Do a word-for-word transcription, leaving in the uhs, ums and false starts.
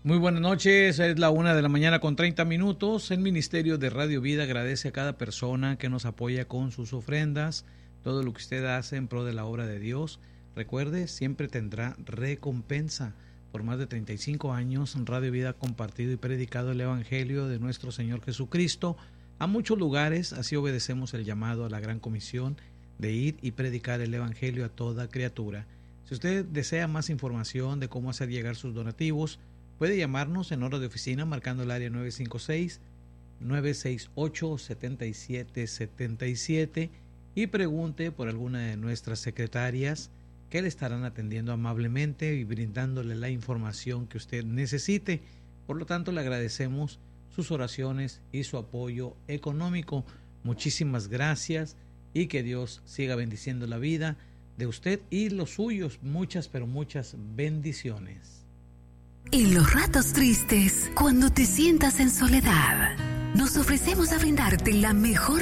Muy buenas noches, es la una de la mañana con treinta minutos. El Ministerio de Radio Vida agradece a cada persona que nos apoya con sus ofrendas, todo lo que usted hace en pro de la obra de Dios. Recuerde, siempre tendrá recompensa. Por más de treinta y cinco años, Radio Vida ha compartido y predicado el Evangelio de nuestro Señor Jesucristo a muchos lugares. Así obedecemos el llamado a la gran comisión de ir y predicar el Evangelio a toda criatura. Si usted desea más información de cómo hacer llegar sus donativos, puede llamarnos en hora de oficina marcando el área nueve cinco seis, nueve seis ocho, siete siete siete siete y pregunte por alguna de nuestras secretarias que le estarán atendiendo amablemente y brindándole la información que usted necesite. Por lo tanto, le agradecemos sus oraciones y su apoyo económico. Muchísimas gracias y que Dios siga bendiciendo la vida de usted y los suyos. Muchas, pero muchas bendiciones. En los ratos tristes, cuando te sientas en soledad, nos ofrecemos a brindarte la mejor